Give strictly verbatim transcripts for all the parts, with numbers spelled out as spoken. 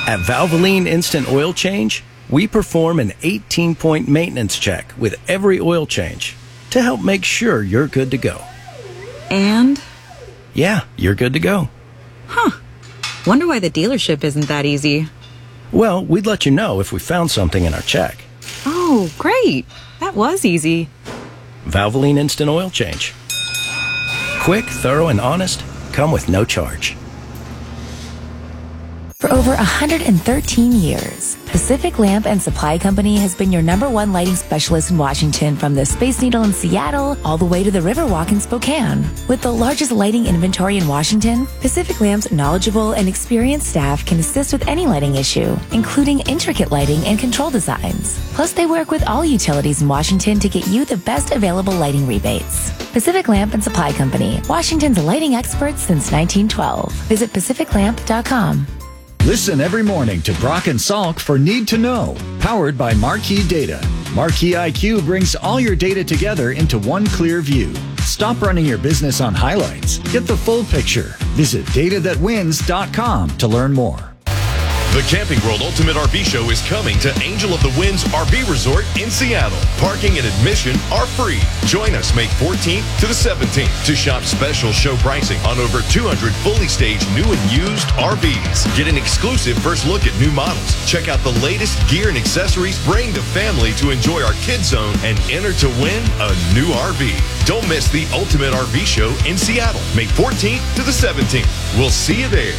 At Valvoline Instant Oil Change, we perform an eighteen-point maintenance check with every oil change to help make sure you're good to go. And? Yeah, you're good to go. Huh. Wonder why the dealership isn't that easy. Well, we'd let you know if we found something in our check. Oh, great. That was easy. Valvoline Instant Oil Change. Quick, thorough, and honest. Come with no charge. For over one hundred thirteen years, Pacific Lamp and Supply Company has been your number one lighting specialist in Washington, from the Space Needle in Seattle all the way to the Riverwalk in Spokane. With the largest lighting inventory in Washington, Pacific Lamp's knowledgeable and experienced staff can assist with any lighting issue, including intricate lighting and control designs. Plus, they work with all utilities in Washington to get you the best available lighting rebates. Pacific Lamp and Supply Company, Washington's lighting experts since nineteen twelve. Visit pacific lamp dot com. Listen every morning to Brock and Salk for Need to Know, powered by Marquee Data. Marquee I Q brings all your data together into one clear view. Stop running your business on highlights. Get the full picture. Visit data that wins dot com to learn more. The Camping World Ultimate R V Show is coming to Angel of the Winds R V Resort in Seattle. Parking and admission are free. Join us May fourteenth to the seventeenth to shop special show pricing on over two hundred fully staged new and used R Vs. Get an exclusive first look at new models. Check out the latest gear and accessories. Bring the family to enjoy our Kids Zone and enter to win a new R V. Don't miss the Ultimate R V Show in Seattle, May fourteenth to the seventeenth. We'll see you there.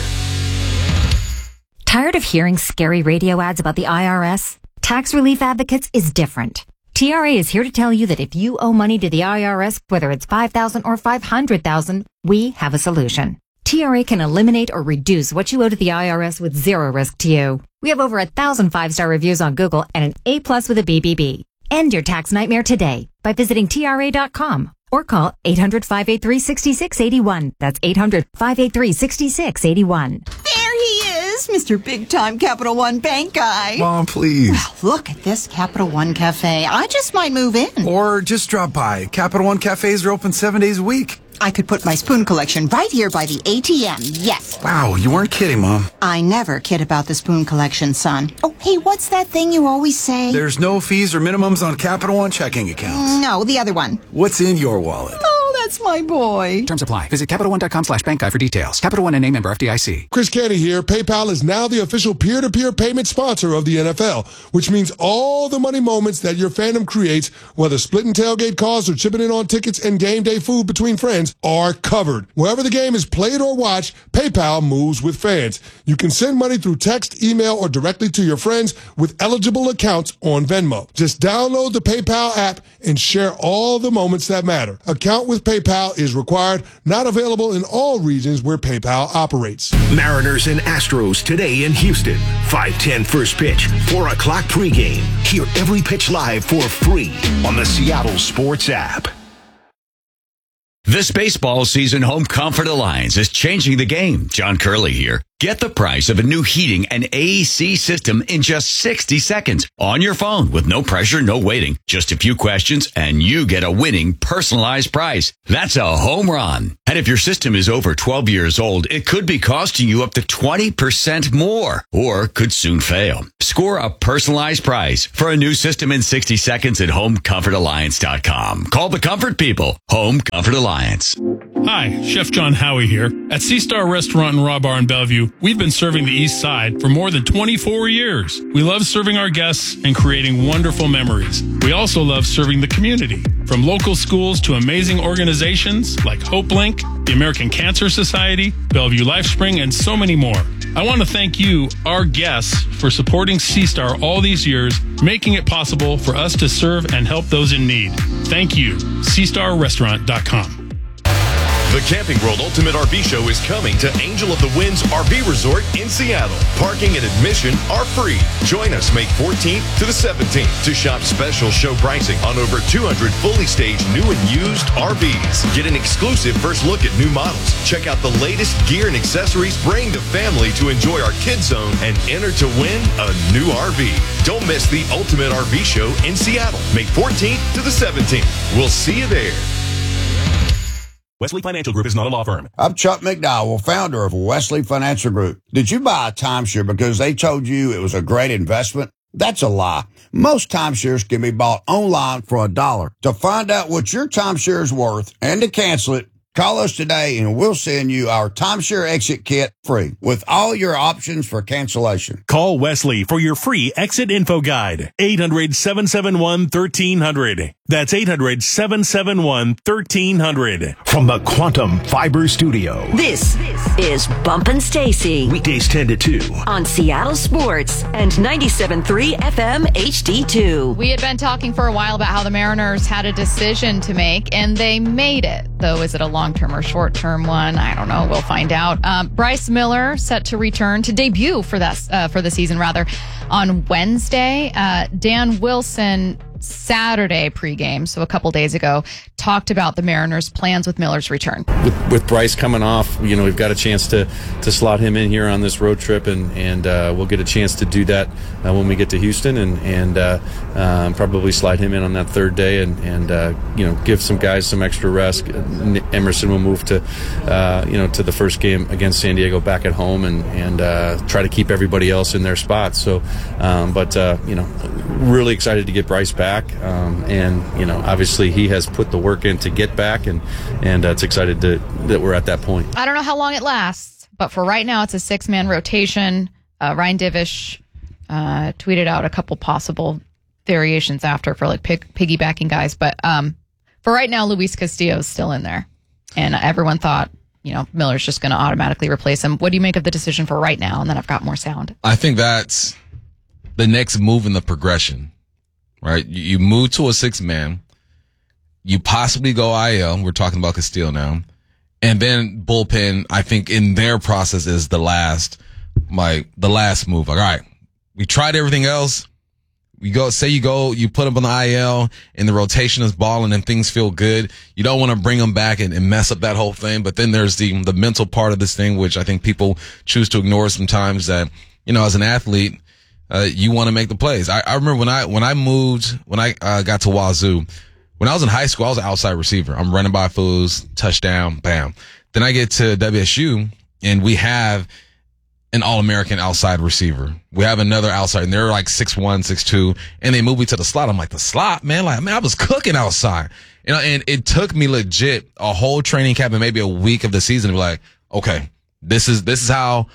Tired of hearing scary radio ads about the I R S? Tax Relief Advocates is different. T R A is here to tell you that if you owe money to the I R S, whether it's five thousand dollars or five hundred thousand dollars, we have a solution. T R A can eliminate or reduce what you owe to the I R S with zero risk to you. We have over a thousand five-star reviews on Google and an A plus with a B B B. End your tax nightmare today by visiting T R A dot com or call eight hundred, five eight three, six six eight one. That's eight hundred, five eight three, six six eight one. Mister Big Time Capital One Bank guy. Mom, please. Well, look at this Capital One Cafe. I just might move in. Or just drop by. Capital One cafes are open seven days a week. I could put my spoon collection right here by the A T M. Yes. Wow, you weren't kidding, Mom. I never kid about the spoon collection, son. Oh, hey, what's that thing you always say? There's no fees or minimums on Capital One checking accounts. No, the other one. What's in your wallet? Oh, that's my boy. Terms apply. Visit Capital One dot com slash bank guide for details. Capital One and a member F D I C. Chris Canty here. PayPal is now the official peer-to-peer payment sponsor of the N F L, which means all the money moments that your fandom creates, whether splitting tailgate costs or chipping in on tickets and game day food between friends, are covered. Wherever the game is played or watched, PayPal moves with fans. You can send money through text, email, or directly to your friends with eligible accounts on Venmo. Just download the PayPal app and share all the moments that matter. Account with PayPal is required, not available in all regions where PayPal operates. Mariners and Astros today in Houston. five ten first pitch, four o'clock pregame. Hear every pitch live for free on the Seattle Sports app. This baseball season, Home Comfort Alliance is changing the game. John Curley here. Get the price of a new heating and A C system in just sixty seconds on your phone with no pressure, no waiting. Just a few questions and you get a winning personalized price. That's a home run. And if your system is over twelve years old, it could be costing you up to twenty percent more or could soon fail. Score a personalized price for a new system in sixty seconds at home comfort alliance dot com. Call the comfort people. Home Comfort Alliance. Hi, Chef John Howie here. At Sea Star Restaurant and Raw Bar in Bellevue, we've been serving the East Side for more than twenty-four years. We love serving our guests and creating wonderful memories. We also love serving the community, from local schools to amazing organizations like Hope Link, the American Cancer Society, Bellevue LifeSpring, and so many more. I want to thank you, our guests, for supporting Sea Star all these years, making it possible for us to serve and help those in need. Thank you. sea star restaurant dot com. The Camping World Ultimate R V Show is coming to Angel of the Winds R V Resort in Seattle. Parking and admission are free. Join us May fourteenth to the seventeenth to shop special show pricing on over two hundred fully staged new and used R Vs. Get an exclusive first look at new models. Check out the latest gear and accessories. Bring the family to enjoy our Kids Zone and enter to win a new R V. Don't miss the Ultimate R V Show in Seattle, May fourteenth to the seventeenth. We'll see you there. Wesley Financial Group is not a law firm. I'm Chuck McDowell, founder of Wesley Financial Group. Did you buy a timeshare because they told you it was a great investment? That's a lie. Most timeshares can be bought online for a dollar. To find out what your timeshare is worth and to cancel it, call us today and we'll send you our timeshare exit kit free with all your options for cancellation. Call Wesley for your free exit info guide. eight hundred, seven seven one, one three hundred. That's eight hundred, seven seven one, one three hundred. From the Quantum Fiber Studio. This is Bumpin' Stacy. Weekdays ten to two. On Seattle Sports and ninety-seven point three F M H D two. We had been talking for a while about how the Mariners had a decision to make, and they made it. Though, is it a long-term or short-term one? I don't know. We'll find out. Um, Bryce Miller set to return, to debut for that uh, for the season, rather, on Wednesday. Uh, Dan Wilson, Saturday pregame, so a couple days ago, talked about the Mariners' plans with Miller's return. With, with Bryce coming off, you know, we've got a chance to to slot him in here on this road trip, and and uh, we'll get a chance to do that uh, when we get to Houston, and and uh, um, probably slide him in on that third day, and and uh, you know, give some guys some extra rest. Emerson will move to uh, you know to the first game against San Diego back at home, and and uh, try to keep everybody else in their spots. So, um, but uh, you know, really excited to get Bryce back. Um, and you know, obviously he has put the work in to get back, and and uh, it's excited to, that we're at that point. I don't know how long it lasts, but for right now, it's a six-man rotation. Uh, Ryan Divish uh, tweeted out a couple possible variations after for like pig- piggybacking guys, but um, for right now, Luis Castillo is still in there, and everyone thought, you know, Miller's just going to automatically replace him. What do you make of the decision for right now? And then I've got more sound. I think that's the next move in the progression. Right, you move to a six man, you possibly go I L. We're talking about Castillo now, and then bullpen. I think in their process is the last, like the last move. Like, all right, we tried everything else. We go, say you go, you put them on the I L, and the rotation is balling, and things feel good. You don't want to bring them back and, and mess up that whole thing. But then there's the the mental part of this thing, which I think people choose to ignore sometimes. That, you know, as an athlete, Uh, you want to make the plays. I, I remember when I, when I moved, when I uh, got to Wazoo, when I was in high school, I was an outside receiver. I'm running by fools, touchdown, bam. Then I get to W S U and we have an All-American outside receiver. We have another outside, and they're like six one, six two, and they moved me to the slot. I'm like, the slot, man? Like, man, I was cooking outside. You know, and it took me legit a whole training camp and maybe a week of the season to be like, okay, this is, this is how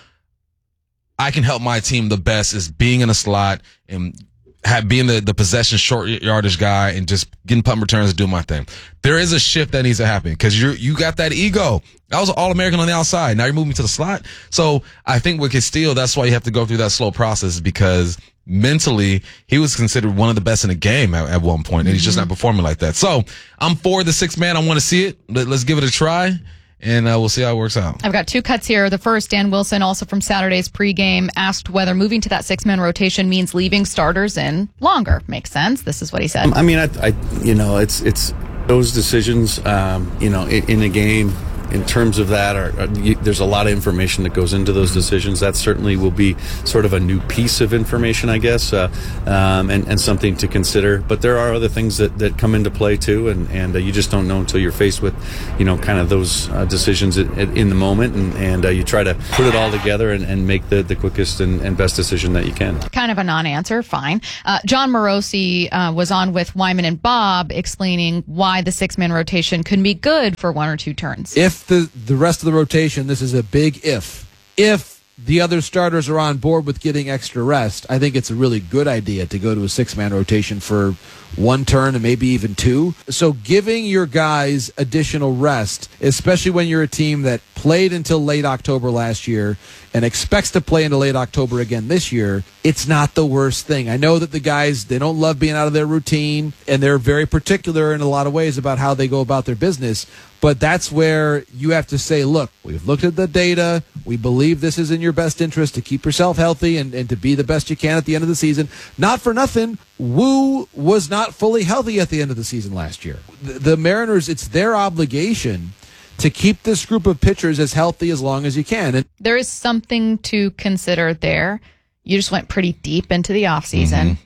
I can help my team the best, is being in a slot and have, being the, the possession short yardage guy and just getting punt returns and doing my thing. There is a shift that needs to happen because you you got that ego. I was an All-American on the outside. Now you're moving to the slot. So I think with Castillo, that's why you have to go through that slow process, because mentally he was considered one of the best in the game at, at one point, and he's just not performing like that. So I'm for the six man. I want to see it. Let, let's give it a try. And uh, we'll see how it works out. I've got two cuts here. The first, Dan Wilson, also from Saturday's pregame, asked whether moving to that six-man rotation means leaving starters in longer. Makes sense. This is what he said. I mean, I, I you know, it's it's those decisions, um, you know, in, in a game. In terms of that, are, are, you, there's a lot of information that goes into those decisions. That certainly will be sort of a new piece of information, I guess, uh, um, and, and something to consider. But there are other things that, that come into play too, and, and uh, you just don't know until you're faced with, you know, kind of those uh, decisions at, at, in the moment, and, and uh, you try to put it all together and, and make the, the quickest and, and best decision that you can. Kind of a non-answer, fine. Uh, John Morosi uh, was on with Wyman and Bob explaining why the six-man rotation could be good for one or two turns. If the the rest of the rotation, this is a big if. If the other starters are on board with getting extra rest, I think it's a really good idea to go to a six-man rotation for one turn and maybe even two. So giving your guys additional rest, especially when you're a team that played until late October last year and expects to play into late October again this year, it's not the worst thing. I know that the guys, they don't love being out of their routine, and they're very particular in a lot of ways about how they go about their business. But that's where you have to say, look, we've looked at the data. We believe this is in your best interest to keep yourself healthy and, and to be the best you can at the end of the season. Not for nothing, Wu was not fully healthy at the end of the season last year. The, the Mariners, it's their obligation to keep this group of pitchers as healthy as long as you can. And there is something to consider there. You just went pretty deep into the offseason. Mm-hmm.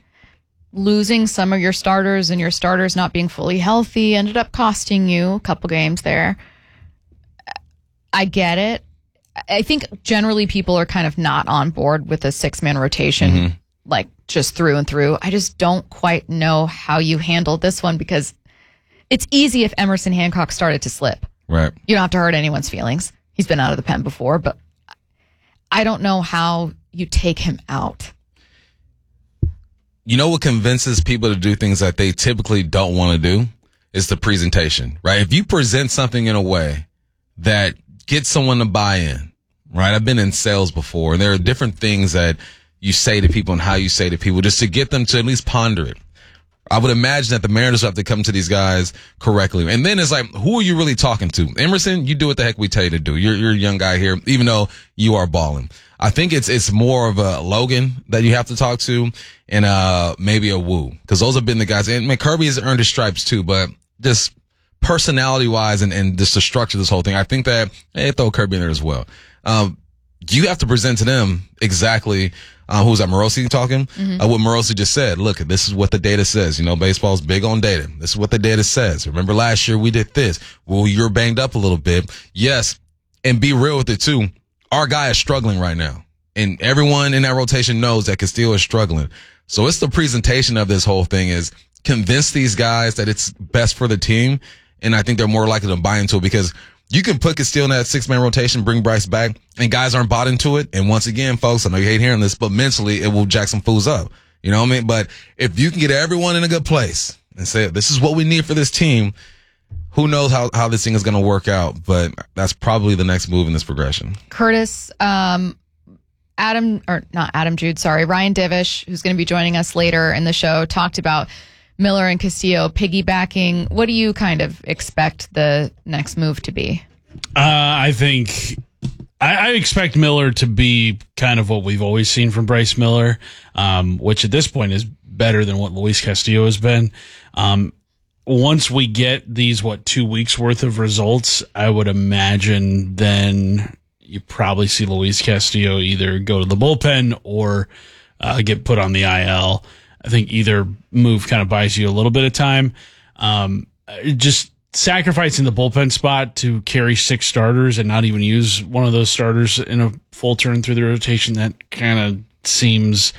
Losing some of your starters and your starters not being fully healthy ended up costing you a couple games there. I get it. I think generally people are kind of not on board with a six-man rotation, mm-hmm. like just through and through. I just don't quite know how you handle this one because it's easy if Emerson Hancock started to slip. Right. You don't have to hurt anyone's feelings. He's been out of the pen before, but I don't know how you take him out. You know what convinces people to do things that they typically don't want to do? Is the presentation, right? If you present something in a way that gets someone to buy in, right? I've been in sales before, and there are different things that you say to people and how you say to people just to get them to at least ponder it. I would imagine that the Mariners have to come to these guys correctly. And then it's like, who are you really talking to? Emerson, you do what the heck we tell you to do. You're, you're a young guy here, even though you are balling. I think it's, it's more of a Logan that you have to talk to and, uh, maybe a Wu. Cause those have been the guys. And I mean, Kirby has earned his stripes too, but just personality wise and, and just the structure of this whole thing, I think that, hey, throw Kirby in there as well. Um, you have to present to them exactly, uh, who's that, Morosi talking? Mm-hmm. Uh, what Morosi just said. Look, this is what the data says. You know, baseball's big on data. This is what the data says. Remember last year we did this. Well, you're banged up a little bit. Yes. And be real with it too. Our guy is struggling right now. And everyone in that rotation knows that Castillo is struggling. So it's the presentation of this whole thing is convince these guys that it's best for the team. And I think they're more likely to buy into it because you can put Castillo in that six-man rotation, bring Bryce back, and guys aren't bought into it. And once again, folks, I know you hate hearing this, but mentally it will jack some fools up. You know what I mean? But if you can get everyone in a good place and say, this is what we need for this team, who knows how, how this thing is going to work out. But that's probably the next move in this progression. Curtis, um, Adam, or not Adam Jude, sorry, Ryan Divish, who's going to be joining us later in the show, talked about Miller and Castillo piggybacking. What do you kind of expect the next move to be? Uh, I think I, I expect Miller to be kind of what we've always seen from Bryce Miller, um, which at this point is better than what Luis Castillo has been. Um, once we get these, what, two weeks worth of results, I would imagine then you probably see Luis Castillo either go to the bullpen or uh, get put on the I L. I think either move kind of buys you a little bit of time. Um, just sacrificing the bullpen spot to carry six starters and not even use one of those starters in a full turn through the rotation, that kind of seems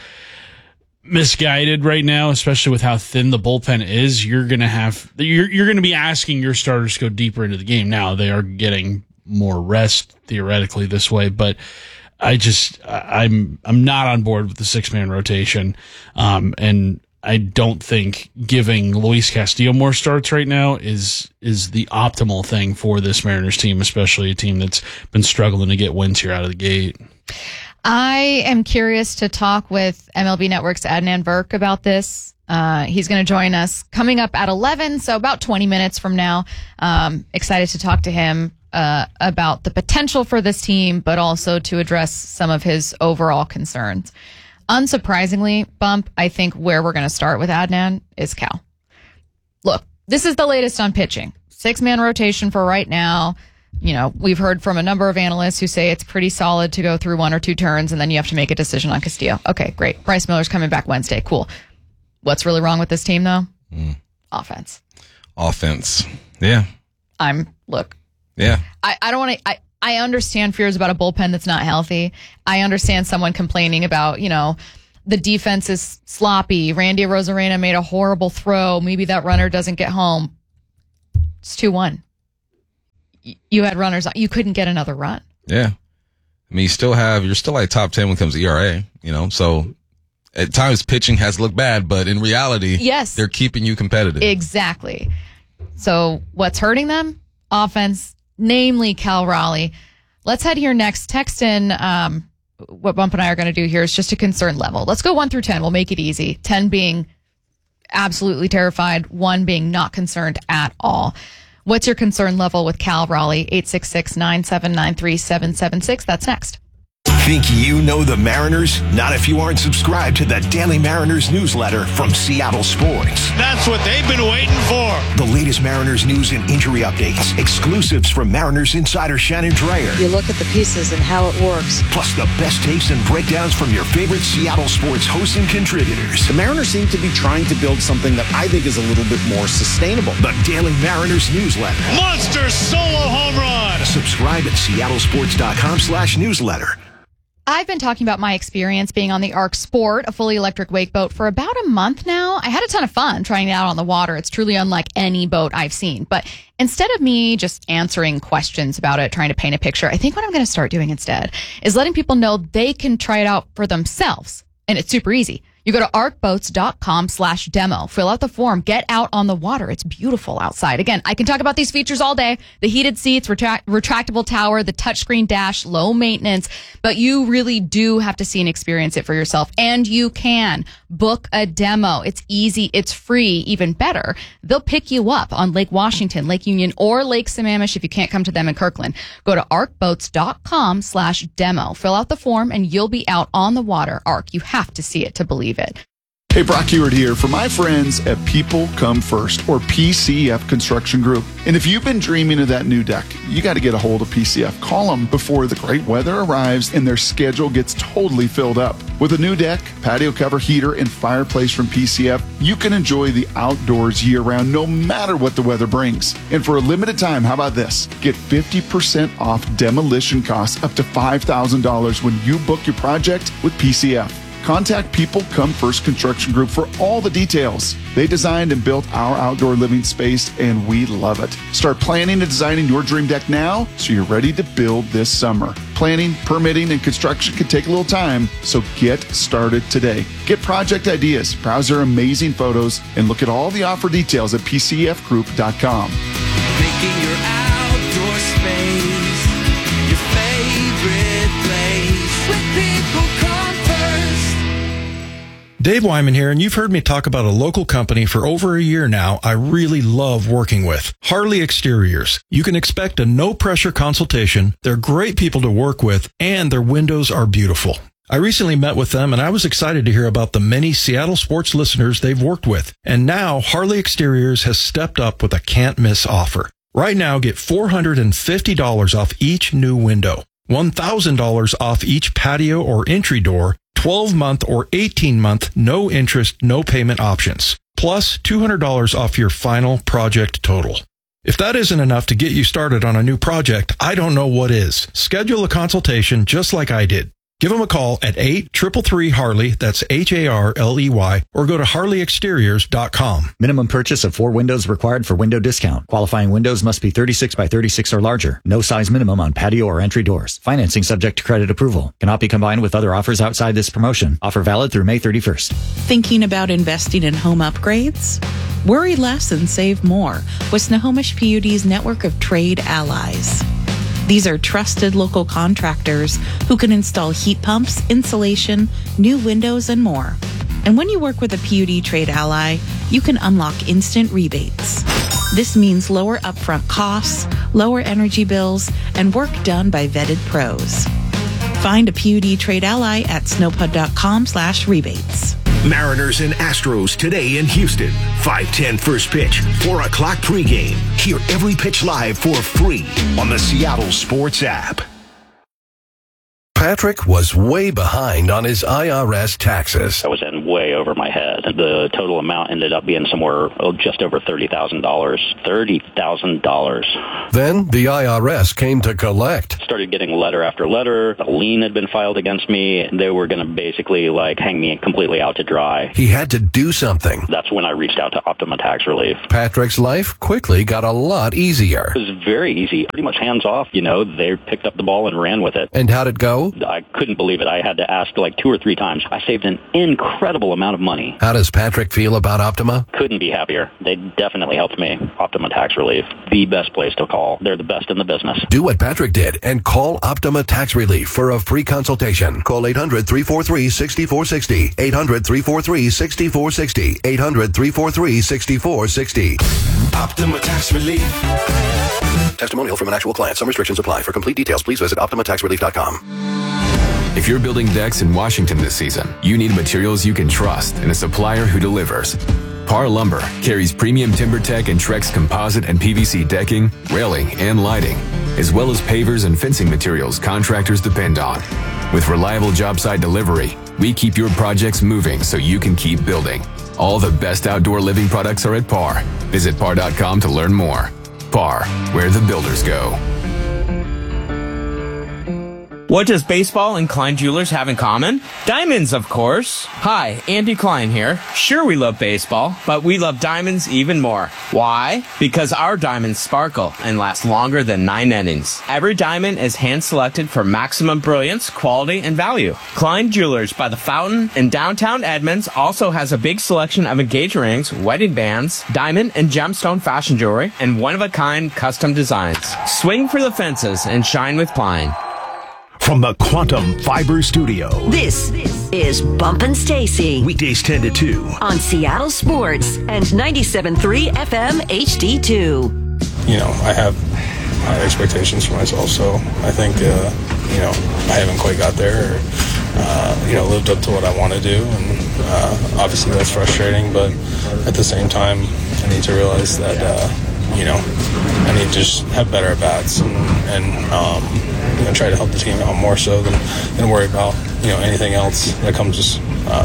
misguided right now, especially with how thin the bullpen is. You're going to have, you're, you're going to be asking your starters to go deeper into the game. Now they are getting more rest theoretically this way, but I just, I'm, I'm not on board with the six man rotation. Um, and I don't think giving Luis Castillo more starts right now is, is the optimal thing for this Mariners team, especially a team that's been struggling to get wins here out of the gate. I am curious to talk with M L B Network's Adnan Virk about this. Uh, he's going to join us coming up at eleven, so about twenty minutes from now. Um, excited to talk to him uh, about the potential for this team, but also to address some of his overall concerns. Unsurprisingly, Bump, I think where we're going to start with Adnan is Cal. Look, this is the latest on pitching. Six-man rotation for right now. You know, we've heard from a number of analysts who say it's pretty solid to go through one or two turns, and then you have to make a decision on Castillo. Okay, great. Bryce Miller's coming back Wednesday. Cool. What's really wrong with this team, though? Mm. Offense. Offense. Yeah. I'm, look. Yeah. I, I don't want to, I, I understand fears about a bullpen that's not healthy. I understand someone complaining about, you know, the defense is sloppy. Randy Arozarena made a horrible throw. Maybe that runner doesn't get home. It's two one. You had runners on. You couldn't get another run. Yeah. I mean, you still have, you're still like top ten when it comes to E R A, you know, so at times pitching has looked bad, but in reality, yes, they're keeping you competitive. Exactly. So what's hurting them? Offense, namely Cal Raleigh. Let's head here next. Text in, um, what Bump and I are going to do here is just a concern level. Let's go one through ten. We'll make it easy. ten being absolutely terrified, one being not concerned at all. What's your concern level with Cal Raleigh? eight six six, nine seven nine, three seven seven six. That's next. Think you know the Mariners? Not if you aren't subscribed to the Daily Mariners newsletter from Seattle Sports. That's what they've been waiting for. The latest Mariners news and injury updates, exclusives from Mariners insider Shannon Dreyer. You look at the pieces and how it works. Plus the best takes and breakdowns from your favorite Seattle sports hosts and contributors. The Mariners seem to be trying to build something that I think is a little bit more sustainable. The Daily Mariners newsletter. Monster solo home run. Subscribe at seattlesports.com slash newsletter. I've been talking about my experience being on the Arc Sport, a fully electric wake boat, for about a month now. I had a ton of fun trying it out on the water. It's truly unlike any boat I've seen. But instead of me just answering questions about it, trying to paint a picture, I think what I'm going to start doing instead is letting people know they can try it out for themselves. And it's super easy. You go to arcboats.com slash demo. Fill out the form. Get out on the water. It's beautiful outside. Again, I can talk about these features all day. The heated seats, retract- retractable tower, the touchscreen dash, low maintenance. But you really do have to see and experience it for yourself. And you can book a demo. It's easy. It's free. Even better, they'll pick you up on Lake Washington, Lake Union, or Lake Sammamish if you can't come to them in Kirkland. Go to arcboats.com slash demo. Fill out the form and you'll be out on the water. Arc, you have to see it to believe it. Hey, Brock Ewart here for my friends at People Come First, or P C F Construction Group. And if you've been dreaming of that new deck, you got to get a hold of P C F. Call them before the great weather arrives and their schedule gets totally filled up. With a new deck, patio cover, heater, and fireplace from P C F, you can enjoy the outdoors year-round no matter what the weather brings. And for a limited time, how about this? Get fifty percent off demolition costs up to five thousand dollars when you book your project with P C F. Contact People Come First Construction Group for all the details. They designed and built our outdoor living space, and we love it. Start planning and designing your dream deck now so you're ready to build this summer. Planning, permitting, and construction can take a little time, so get started today. Get project ideas, browse their amazing photos, and look at all the offer details at p c f group dot com. Making your outdoor space your favorite place with People Come First. Dave Wyman here, and you've heard me talk about a local company for over a year now I really love working with, Harley Exteriors. You can expect a no-pressure consultation. They're great people to work with, and their windows are beautiful. I recently met with them, and I was excited to hear about the many Seattle sports listeners they've worked with. And now Harley Exteriors has stepped up with a can't-miss offer. Right now, get four hundred fifty dollars off each new window, one thousand dollars off each patio or entry door, twelve-month or eighteen-month no-interest, no-payment options, plus two hundred dollars off your final project total. If that isn't enough to get you started on a new project, I don't know what is. Schedule a consultation just like I did. Give them a call at eight three three three Harley, that's H A R L E Y, or go to harley exteriors dot com. Minimum purchase of four windows required for window discount. Qualifying windows must be thirty-six by thirty-six or larger. No size minimum on patio or entry doors. Financing subject to credit approval. Cannot be combined with other offers outside this promotion. Offer valid through May thirty-first. Thinking about investing in home upgrades? Worry less and save more with Snohomish P U D's network of trade allies. These are trusted local contractors who can install heat pumps, insulation, new windows, and more. And when you work with a P U D trade ally, you can unlock instant rebates. This means lower upfront costs, lower energy bills, and work done by vetted pros. Find a P U D trade ally at snowpud.com slash rebates. Mariners and Astros today in Houston. five ten first pitch, four o'clock pregame. Hear every pitch live for free on the Seattle Sports app. Patrick was way behind on his I R S taxes. I was in way over my head. The total amount ended up being somewhere oh, just over thirty thousand dollars. thirty thousand dollars. Then the I R S came to collect. Started getting letter after letter. A lien had been filed against me. They were going to basically like hang me completely out to dry. He had to do something. That's when I reached out to Optima Tax Relief. Patrick's life quickly got a lot easier. It was very easy. Pretty much hands off, you know. They picked up the ball and ran with it. And how'd it go? I couldn't believe it. I had to ask like two or three times. I saved an incredible amount of money. How does Patrick feel about Optima? Couldn't be happier. They definitely helped me. Optima Tax Relief, the best place to call. They're the best in the business. Do what Patrick did and call Optima Tax Relief for a free consultation. Call eight hundred, three four three, six four six zero. eight hundred, three four three, six four six zero. eight hundred, three four three, six four six zero. Optima Tax Relief. Testimonial from an actual client. Some restrictions apply. For complete details, please visit optima tax relief dot com. If you're building decks in Washington this season, you need materials you can trust and a supplier who delivers. Par Lumber carries premium TimberTech and Trex composite and P V C decking, railing, and lighting, as well as pavers and fencing materials contractors depend on. With reliable job site delivery, we keep your projects moving so you can keep building. All the best outdoor living products are at Par. Visit par dot com to learn more. Par, where the builders go. What does baseball and Klein Jewelers have in common? Diamonds, of course. Hi, Andy Klein here. Sure, we love baseball, but we love diamonds even more. Why? Because our diamonds sparkle and last longer than nine innings. Every diamond is hand-selected for maximum brilliance, quality, and value. Klein Jewelers by the Fountain in downtown Edmonds also has a big selection of engagement rings, wedding bands, diamond and gemstone fashion jewelry, and one-of-a-kind custom designs. Swing for the fences and shine with Klein. From the Quantum Fiber Studio. This is Bumpin' Stacy. Weekdays ten to two. On Seattle Sports and ninety-seven point three F M H D two. You know, I have high expectations for myself, so I think, uh, you know, I haven't quite got there or, uh, you know, lived up to what I want to do. And uh, obviously that's frustrating, but at the same time, I need to realize that, uh, you know, I need to just have better at-bats and, and um, you know, try to help the team out more so than, than worry about, you know, anything else that comes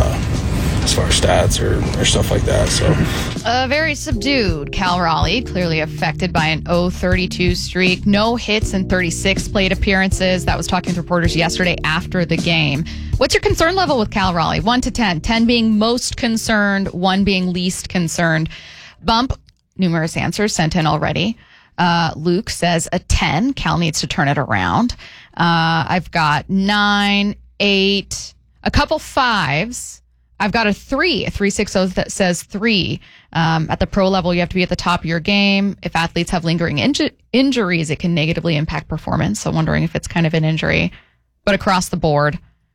uh, as far as stats or, or stuff like that. So, a very subdued Cal Raleigh, clearly affected by an oh thirty-two streak. No hits and thirty-six plate appearances. That was talking to reporters yesterday after the game. What's your concern level with Cal Raleigh? one to ten. ten being most concerned, one being least concerned. Bump, numerous answers sent in already. Uh, Luke says a ten. Cal needs to turn it around. Uh, I've got nine, eight, a couple fives. I've got a three, a three six zero that says three. Um, at the pro level, you have to be at the top of your game. If athletes have lingering inju- injuries, it can negatively impact performance. So wondering if it's kind of an injury. But across the board,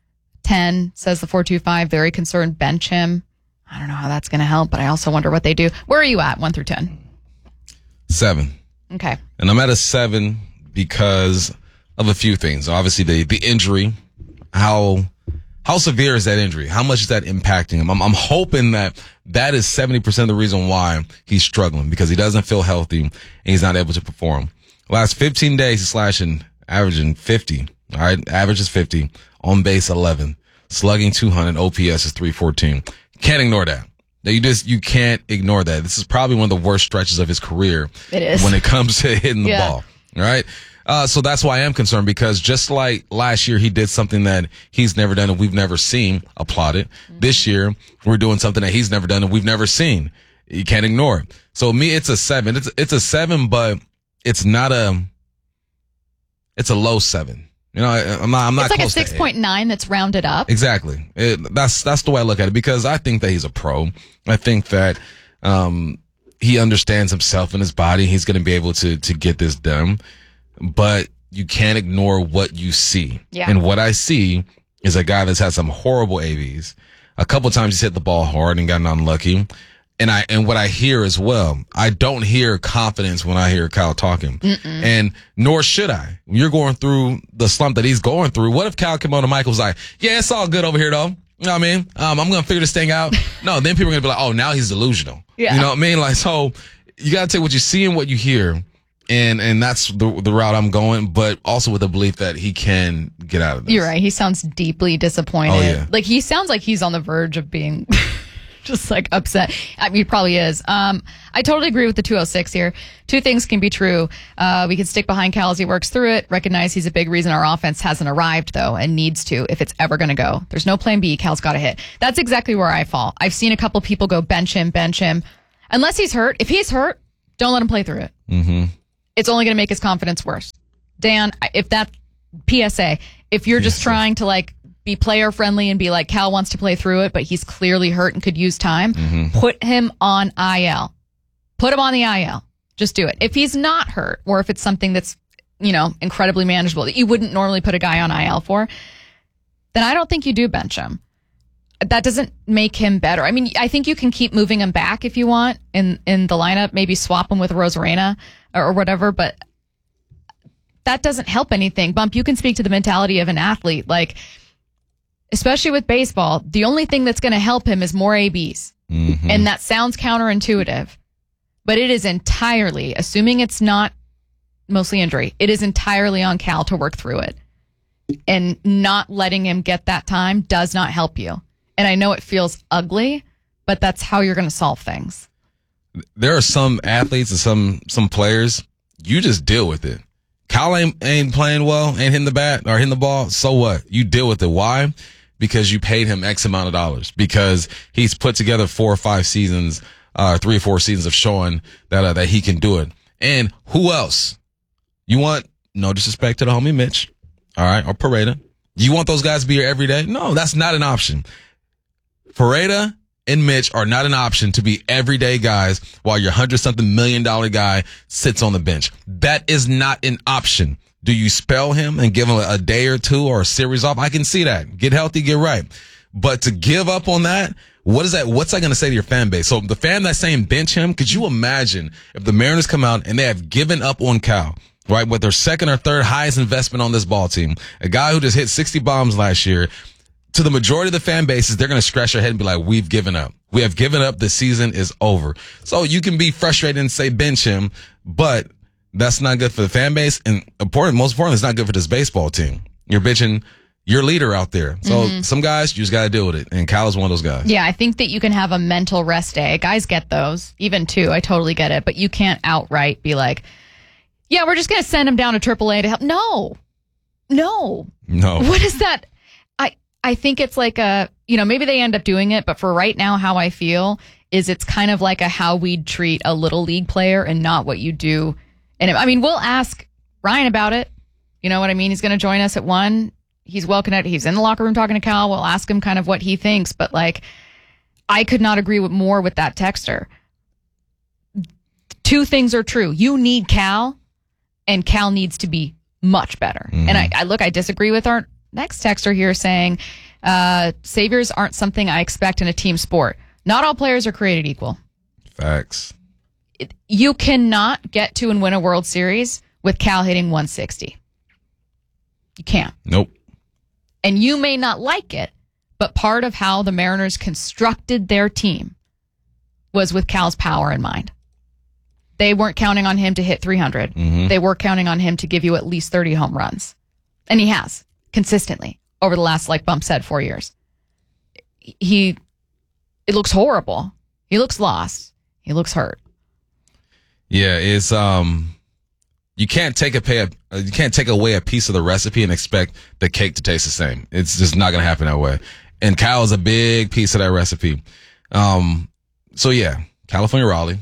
ten says the four two five. Very concerned. Bench him. I don't know how that's going to help, but I also wonder what they do. Where are you at, one through ten? Seven. Okay. And I'm at a seven because of a few things. Obviously, the the injury. How how severe is that injury? How much is that impacting him? I'm, I'm hoping that that is seventy percent of the reason why he's struggling, because he doesn't feel healthy and he's not able to perform. Last fifteen days, he's slashing, averaging fifty. All right, average is fifty. On base, eleven. Slugging, two hundred. O P S is three fourteen. Can't ignore that. You just, you can't ignore that. This is probably one of the worst stretches of his career. It is. When it comes to hitting the Yeah. ball. All right. Uh, so that's why I am concerned, because just like last year, he did something that he's never done and we've never seen. Applaud it. Mm-hmm. This year, we're doing something that he's never done and we've never seen. You can't ignore it. So me, it's a seven. It's, it's a seven, but it's not a, it's a low seven. You know, I, I'm not, I'm not It's like a close to six point nine that's rounded up. Exactly. It, that's that's the way I look at it, because I think that he's a pro. I think that um, he understands himself and his body. He's going to be able to to get this done. But you can't ignore what you see. Yeah. And what I see is a guy that's had some horrible A Vs. A couple times he's hit the ball hard and gotten unlucky. And I and what I hear as well, I don't hear confidence when I hear Kyle talking. Mm-mm. And nor should I. When you're going through the slump that he's going through, what if Kyle came on to Mike was like, yeah, it's all good over here though. You know what I mean? Um, I'm going to figure this thing out. No, then people are going to be like, oh, now he's delusional. Yeah. You know what I mean? Like, so you got to take what you see and what you hear. And and that's the the route I'm going, but also with the belief that he can get out of this. You're right. He sounds deeply disappointed. Oh, yeah. Like, he sounds like he's on the verge of being just like upset. I mean, he probably is. Um, I totally agree with the two oh six here. Two things can be true. Uh, we can stick behind Cal as he works through it, recognize he's a big reason our offense hasn't arrived, though, and needs to if it's ever going to go. There's no plan B. Cal's got to hit. That's exactly where I fall. I've seen a couple people go bench him, bench him. Unless he's hurt. If he's hurt, don't let him play through it. Mm-hmm. It's only going to make his confidence worse. Dan, if that P S A, if you're just trying to like be player friendly and be like, Cal wants to play through it, but he's clearly hurt and could use time, Mm-hmm. put him on I L. Put him on the I L. Just do it. If he's not hurt, or if it's something that's, you know, incredibly manageable that you wouldn't normally put a guy on I L for, then I don't think you do bench him. That doesn't make him better. I mean, I think you can keep moving him back if you want in, in the lineup, maybe swap him with Rosarena or, or whatever, but that doesn't help anything. Bump, you can speak to the mentality of an athlete. Like, especially with baseball, the only thing that's going to help him is more A Bs. Mm-hmm. And that sounds counterintuitive, but it is entirely, assuming it's not mostly injury, it is entirely on Cal to work through it. And not letting him get that time does not help you. And I know it feels ugly, but that's how you're going to solve things. There are some athletes and some some players, you just deal with it. Cal ain't, ain't playing well, ain't hitting the bat or hitting the ball. So what? You deal with it. Why? Because you paid him X amount of dollars. Because he's put together four or five seasons, uh, three or four seasons of showing that uh, that he can do it. And who else? You want, no disrespect to the homie Mitch, all right, or Pareda. You want those guys to be here every day? No, that's not an option. Pareda and Mitch are not an option to be everyday guys while your hundred something million dollar guy sits on the bench. That is not an option. Do you spell him and give him a day or two or a series off? I can see that. Get healthy, get right. But to give up on that, what is that? What's that going to say to your fan base? So the fan that's saying bench him, could you imagine if the Mariners come out and they have given up on Cal, right, with their second or third highest investment on this ball team, a guy who just hit sixty bombs last year, to the majority of the fan bases, they're going to scratch their head and be like, we've given up. We have given up. The season is over. So you can be frustrated and say bench him, but that's not good for the fan base. And important, most importantly, it's not good for this baseball team. You're benching your leader out there. So Mm-hmm. some guys, you just got to deal with it. And Cal is one of those guys. Yeah, I think that you can have a mental rest day. Guys get those, even two. I totally get it. But you can't outright be like, yeah, we're just going to send him down to triple A to help. No. No. No. What is that? I, I think it's like a, you know, maybe they end up doing it, but for right now, how I feel is it's kind of like a how we'd treat a little league player and not what you do. And I mean, we'll ask Ryan about it. You know what I mean? He's going to join us at one. He's well connected. He's in the locker room talking to Cal. We'll ask him kind of what he thinks. But like, I could not agree with more with that texter. Two things are true. You need Cal, and Cal needs to be much better. Mm-hmm. And I, I look, I disagree with our next texter here saying, uh, saviors aren't something I expect in a team sport. Not all players are created equal. Facts. You cannot get to and win a World Series with Cal hitting one sixty. You can't. Nope. And you may not like it, but part of how the Mariners constructed their team was with Cal's power in mind. They weren't counting on him to hit three hundred. Mm-hmm. They were counting on him to give you at least thirty home runs. And he has, consistently, over the last, like Bump said, four years. He, it looks horrible. He looks lost. He looks hurt. Yeah, it's um, you can't take a pay a, you can't take away a piece of the recipe and expect the cake to taste the same. It's just not gonna happen that way. And Cal is a big piece of that recipe. Um, so yeah, California Raleigh.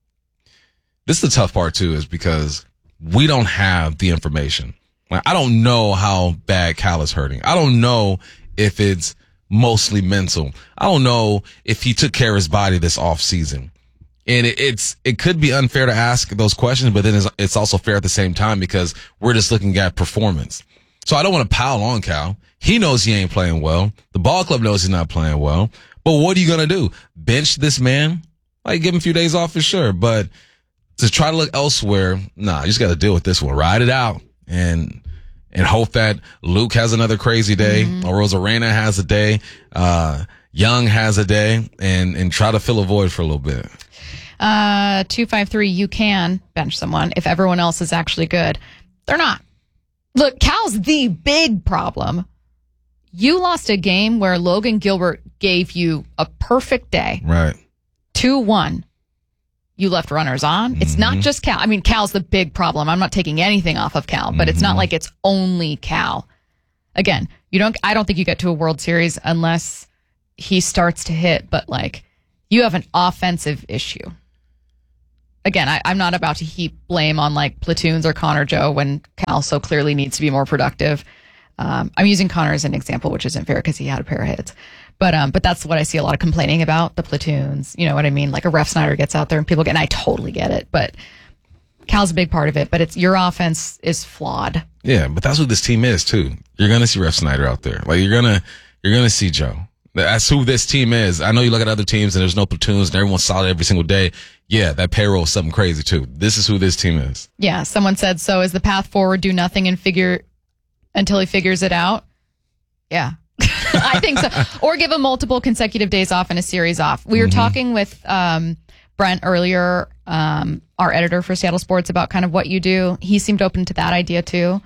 This is the tough part too, is because we don't have the information. Like, I don't know how bad Cal is hurting. I don't know if it's mostly mental. I don't know if he took care of his body this off season. And it, it's, it could be unfair to ask those questions, but then it's, it's also fair at the same time because we're just looking at performance. So I don't want to pile on Cal. He knows he ain't playing well. The ball club knows he's not playing well. But what are you going to do? Bench this man? Like, give him a few days off for sure. But to try to look elsewhere, nah, you just got to deal with this one. Ride it out and, and hope that Luke has another crazy day mm-hmm. or Rosarena has a day, uh, Young has a day, and, and try to fill a void for a little bit. Uh, two five three, you can bench someone if everyone else is actually good. They're not. Look, Cal's the big problem. You lost a game where Logan Gilbert gave you a perfect day. Right. two one. You left runners on. Mm-hmm. It's not just Cal. I mean, Cal's the big problem. I'm not taking anything off of Cal, but mm-hmm. it's not like it's only Cal. Again, you don't, I don't think you get to a World Series unless he starts to hit, but like, you have an offensive issue. Again, I, I'm not about to heap blame on like platoons or Connor Joe when Cal so clearly needs to be more productive. Um, I'm using Connor as an example, which isn't fair because he had a pair of hits. But um, but that's what I see a lot of complaining about, the platoons. You know what I mean? Like a Ref Snyder gets out there and people get, and I totally get it. But Cal's a big part of it. But it's your offense is flawed. Yeah, but that's what this team is too. You're gonna see Ref Snyder out there. Like you're gonna you're gonna see Joe. That's who this team is. I know you look at other teams and there's no platoons and everyone's solid every single day. Yeah, that payroll is something crazy too. This is who this team is. Yeah, someone said, so is the path forward do nothing and figure until he figures it out? Yeah. I think so. Or give him multiple consecutive days off and a series off. We were mm-hmm. talking with um, Brent earlier, um, our editor for Seattle Sports, about kind of what you do. He seemed open to that idea too.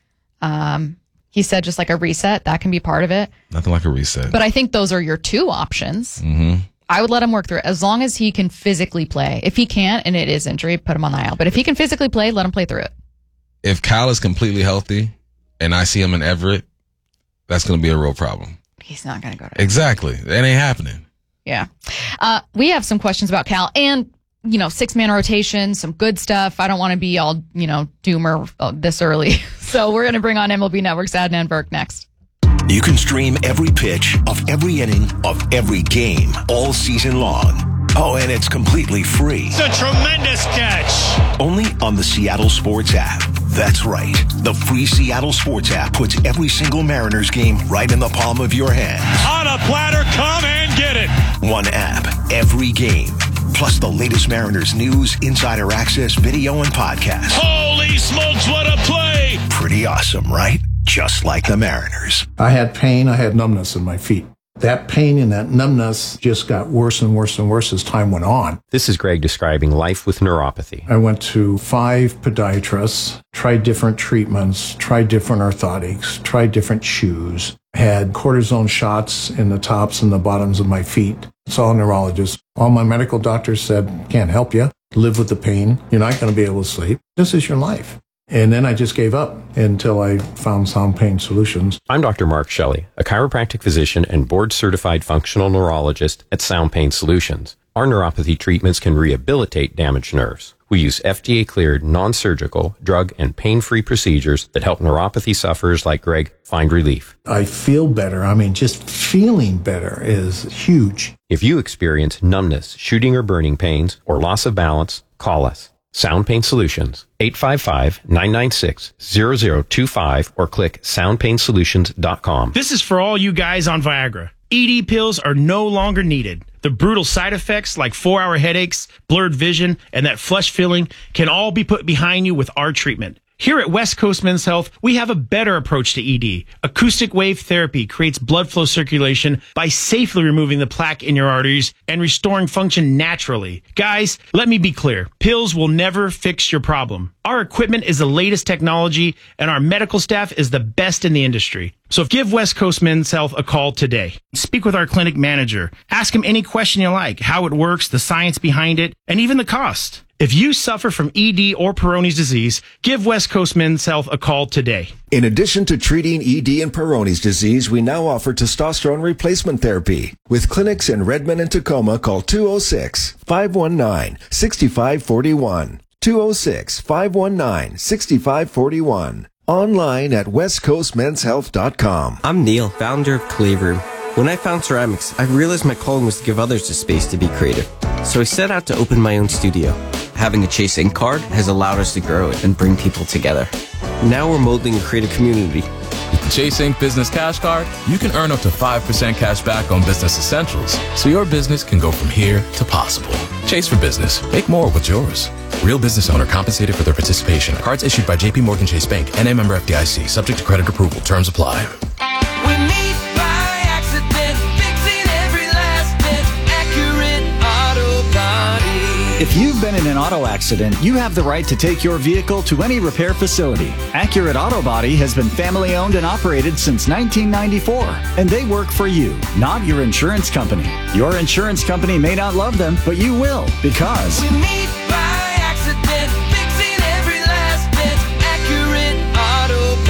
Um, he said just like a reset, that can be part of it. Nothing like a reset. But I think those are your two options. Mm-hmm. I would let him work through it as long as he can physically play. If he can't, and it is injury, put him on the I L. But if he can physically play, let him play through it. If Kyle is completely healthy and I see him in Everett, that's going to be a real problem. He's not going to go to Exactly. That ain't happening. Yeah. Uh, we have some questions about Cal and, you know, six-man rotation, some good stuff. I don't want to be all, you know, doomer uh, this early. So we're going to bring on M L B Network's Adnan Burke next. You can stream every pitch of every inning of every game all season long. Oh, and it's completely free. It's a tremendous catch. Only on the Seattle Sports app. That's right. The free Seattle Sports app puts every single Mariners game right in the palm of your hand. On a platter, come and get it. One app, every game. Plus the latest Mariners news, insider access, video, and podcast. Holy smokes, what a play! Pretty awesome, right? Just like the Mariners. I had pain. I had numbness in my feet. That pain and that numbness just got worse and worse and worse as time went on. This is Greg describing life with neuropathy. I went to five podiatrists, tried different treatments, tried different orthotics, tried different shoes, had cortisone shots in the tops and the bottoms of my feet. Saw a neurologist. All my medical doctors said, can't help you. Live with the pain. You're not going to be able to sleep. This is your life. And then I just gave up until I found Sound Pain Solutions. I'm Doctor Mark Shelley, a chiropractic physician and board-certified functional neurologist at Sound Pain Solutions. Our neuropathy treatments can rehabilitate damaged nerves. We use F D A-cleared, non-surgical, drug, and pain-free procedures that help neuropathy sufferers like Greg find relief. I feel better. I mean, just feeling better is huge. If you experience numbness, shooting or burning pains, or loss of balance, call us. Sound Pain Solutions, eight five five, nine nine six, zero zero two five, or click sound pain solutions dot com. This is for all you guys on Viagra. E D pills are no longer needed. The brutal side effects like four-hour headaches, blurred vision, and that flush feeling can all be put behind you with our treatment. Here at West Coast Men's Health, we have a better approach to E D. Acoustic wave therapy creates blood flow circulation by safely removing the plaque in your arteries and restoring function naturally. Guys, let me be clear. Pills will never fix your problem. Our equipment is the latest technology, and our medical staff is the best in the industry. So give West Coast Men's Health a call today. Speak with our clinic manager. Ask him any question you like, how it works, the science behind it, and even the cost. If you suffer from E D or Peyronie's disease, give West Coast Men's Health a call today. In addition to treating E D and Peyronie's disease, we now offer testosterone replacement therapy. With clinics in Redmond and Tacoma, call two oh six, five one nine, six five four one. two oh six, five one nine, six five four one. Online at west coast men's health dot com. I'm Neil, founder of Clay Room. When I found ceramics, I realized my calling was to give others the space to be creative. So I set out to open my own studio. Having a Chase Ink card has allowed us to grow it and bring people together. Now we're molding a creative community. With the Chase Ink Business Cash Card, you can earn up to five percent cash back on business essentials, so your business can go from here to possible. Chase for business. Make more with yours. Real business owner compensated for their participation. Cards issued by J P Morgan Chase Bank, N A member F D I C. Subject to credit approval. Terms apply. We meet by accident, fixing every last bit. Accurate Auto Body. If you've been in an auto accident, you have the right to take your vehicle to any repair facility. Accurate Auto Body has been family owned and operated since nineteen ninety-four, and they work for you, not your insurance company. Your insurance company may not love them, but you will, because We meet by accident, fixing every last bit. Accurate Auto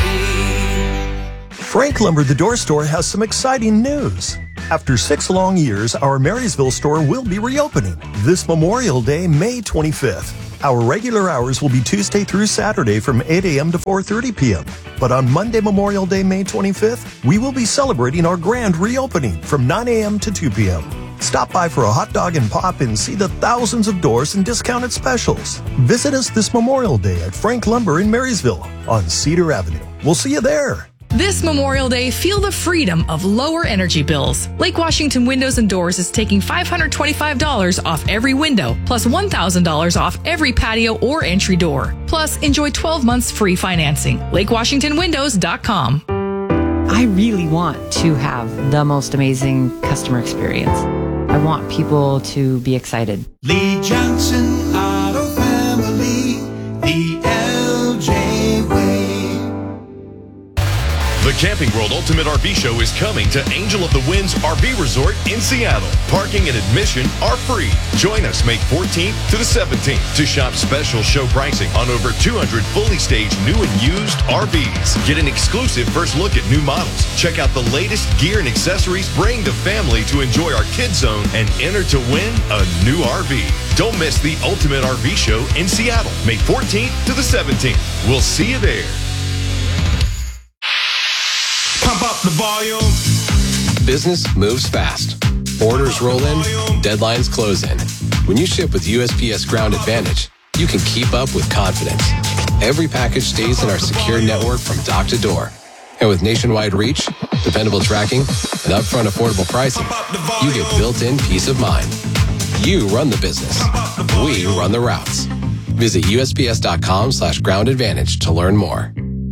Body. Frank Lumber, the door store, has some exciting news. After six long years, our Marysville store will be reopening this Memorial Day, May twenty-fifth. Our regular hours will be Tuesday through Saturday from eight a.m. to four thirty p.m. But on Monday, Memorial Day, May twenty-fifth, we will be celebrating our grand reopening from nine a.m. to two p.m. Stop by for a hot dog and pop and see the thousands of doors and discounted specials. Visit us this Memorial Day at Frank Lumber in Marysville on Cedar Avenue. We'll see you there. This Memorial Day, feel the freedom of lower energy bills. Lake Washington Windows and Doors is taking five hundred twenty-five dollars off every window, plus one thousand dollars off every patio or entry door. Plus, enjoy twelve months free financing. Lake Washington Windows dot com. I really want to have the most amazing customer experience. I want people to be excited. Lee Johnson Auto Family, the L J way. The Camping World Ultimate R V Show is coming to Angel of the Winds R V Resort in Seattle. Parking and admission are free. Join us May fourteenth to the seventeenth to shop special show pricing on over two hundred fully staged new and used R Vs. Get an exclusive first look at new models. Check out the latest gear and accessories. Bring the family to enjoy our Kids Zone and enter to win a new R V. Don't miss the Ultimate R V Show in Seattle, May fourteenth to the seventeenth. We'll see you there. Pump up the volume. Business moves fast. Orders roll in, deadlines close in. When you ship with U S P S Ground Advantage, you can keep up with confidence. Every package stays in our secure network from dock to door. And with nationwide reach, dependable tracking, and upfront affordable pricing, you get built-in peace of mind. You run the business. We run the routes. Visit U S P S dot com slash ground advantage to learn more.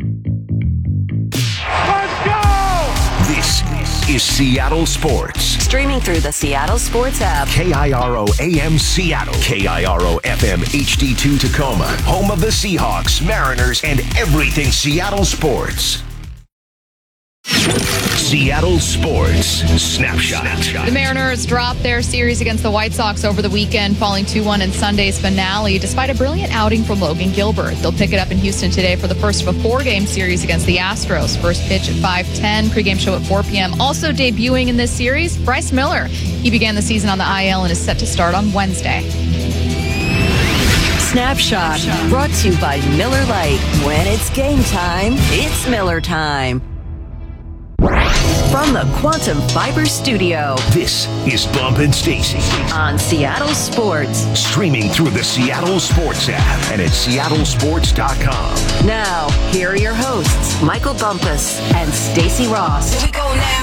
This is Seattle Sports. Streaming through the Seattle Sports app. K I R O A M Seattle. K I R O F M H D two Tacoma. Home of the Seahawks, Mariners, and everything Seattle sports. Seattle Sports Snapshot. The Mariners dropped their series against the White Sox over the weekend, falling two one in Sunday's finale, despite a brilliant outing from Logan Gilbert. They'll pick it up in Houston today for the first of a four-game series against the Astros. First pitch at five ten, pregame show at four p.m. Also debuting in this series, Bryce Miller. He began the season on the I L and is set to start on Wednesday. Snapshot, brought to you by Miller Lite. When it's game time, it's Miller time. From the Quantum Fiber Studio. This is Bump and Stacy on Seattle Sports. Streaming through the Seattle Sports app and at seattle sports dot com. Now, here are your hosts, Michael Bumpus and Stacy Ross. Here we go now.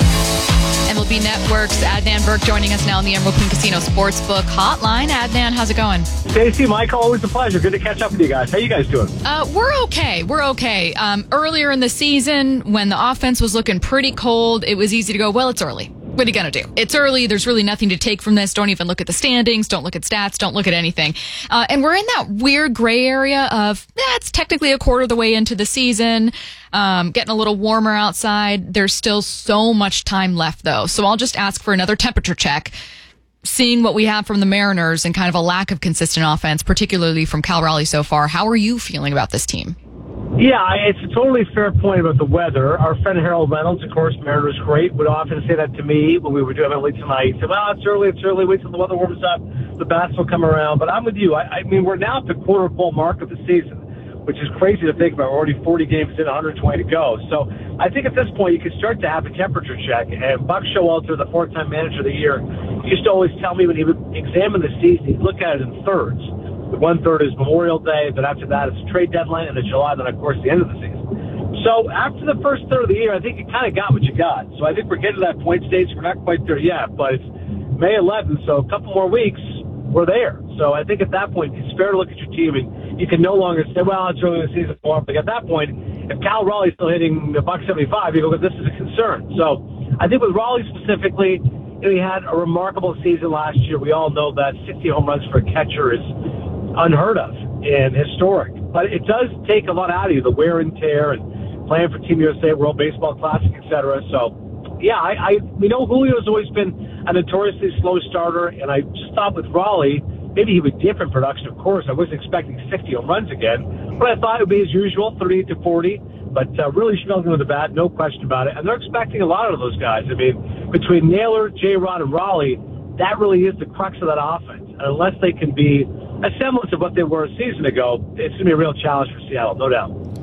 M L B Network's Adnan Burke joining us now on the Emerald King Casino Sportsbook Hotline. Adnan, how's it going? Stacy, Michael, always a pleasure. Good to catch up with you guys. How you guys doing? Uh, we're okay. We're okay. Um, earlier in the season, when the offense was looking pretty cold, it was easy to go, well, it's early. What are you going to do? It's early. There's really nothing to take from this. Don't even look at the standings. Don't look at stats. Don't look at anything. Uh, and we're in that weird gray area of, eh, it's technically a quarter of the way into the season, um, getting a little warmer outside. There's still so much time left, though. So I'll just ask for another temperature check. Seeing what we have from the Mariners and kind of a lack of consistent offense, particularly from Cal Raleigh so far, how are you feeling about this team? Yeah, it's a totally fair point about the weather. Our friend Harold Reynolds, of course, Mariners great, would often say that to me when we were doing it late tonight. He said, well, it's early, it's early, wait till the weather warms up, the bats will come around. But I'm with you. I, I mean, we're now at the quarter pole mark of the season, which is crazy to think about. We're already forty games in, one hundred twenty to go. So I think at this point you can start to have a temperature check. And Buck Showalter, the four-time manager of the year, used to always tell me when he would examine the season, he'd look at it in thirds. The one third is Memorial Day, then after that it's trade deadline, and then July, then of course the end of the season. So after the first third of the year, I think you kind of got what you got. So I think we're getting to that point stage. We're not quite there yet, but it's May eleventh, so a couple more weeks, we're there. So I think at that point, it's fair to look at your team, and you can no longer say, well, it's early in the season. Like at that point, if Cal Raleigh's still hitting a buck seventy-five, you go, this is a concern. So I think with Raleigh specifically, you know, he had a remarkable season last year. We all know that sixty home runs for a catcher is unheard of and historic. But it does take a lot out of you, the wear and tear and playing for Team U S A, World Baseball Classic, et cetera. So, yeah, I, I we know Julio's always been a notoriously slow starter, and I just thought with Raleigh, maybe he would dip in production, of course. I wasn't expecting sixty home runs again, but I thought it would be as usual, thirty-eight to forty. But uh, really struggling with the bat, no question about it. And they're expecting a lot of those guys. I mean, between Naylor, J-Rod, and Raleigh, that really is the crux of that offense. And unless they can be a semblance of what they were a season ago, it's going to be a real challenge for Seattle, no doubt.